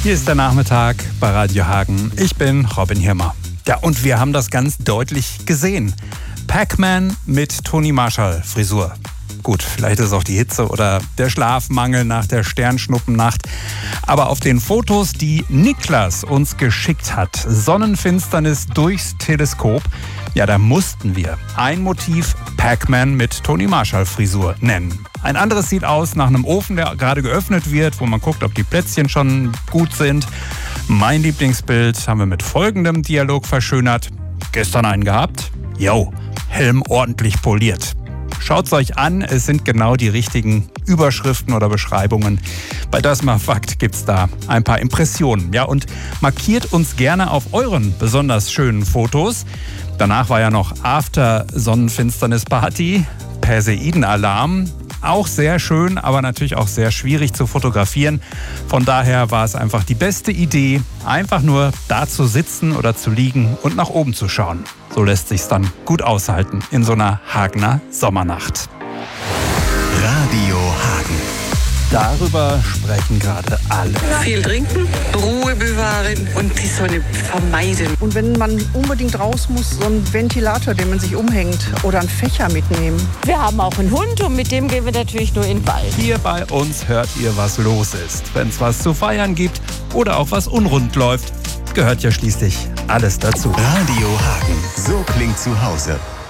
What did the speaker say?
Hier ist der Nachmittag bei Radio Hagen. Ich bin Robin Hirmer. Ja, und wir haben das ganz deutlich gesehen. Pac-Man mit Toni Marshall-Frisur. Gut, vielleicht ist es auch die Hitze oder der Schlafmangel nach der Sternschnuppennacht. Aber auf den Fotos, die Niklas uns geschickt hat, Sonnenfinsternis durchs Teleskop, ja, da mussten wir ein Motiv Pac-Man mit Toni Marshall-Frisur nennen. Ein anderes sieht aus nach einem Ofen, der gerade geöffnet wird, wo man guckt, ob die Plätzchen schon gut sind. Mein Lieblingsbild haben wir mit folgendem Dialog verschönert. Gestern einen gehabt? Jo, Helm ordentlich poliert. Schaut's euch an, es sind genau die richtigen Überschriften oder Beschreibungen. Bei Das mal Fakt gibt's da ein paar Impressionen. Ja, und markiert uns gerne auf euren besonders schönen Fotos. Danach war ja noch After-Sonnenfinsternis-Party, Perseidenalarm. Auch sehr schön, aber natürlich auch sehr schwierig zu fotografieren. Von daher war es einfach die beste Idee, einfach nur da zu sitzen oder zu liegen und nach oben zu schauen. So lässt sich's dann gut aushalten in so einer Hagener Sommernacht. Radio Hagen. Darüber sprechen gerade alle. Viel trinken, Ruhe bewahren und die Sonne vermeiden. Und wenn man unbedingt raus muss, so einen Ventilator, den man sich umhängt, oder einen Fächer mitnehmen. Wir haben auch einen Hund und mit dem gehen wir natürlich nur in den Wald. Hier bei uns hört ihr, was los ist. Wenn es was zu feiern gibt oder auch was unrund läuft, gehört ja schließlich alles dazu. Radio Hagen. So klingt zu Hause.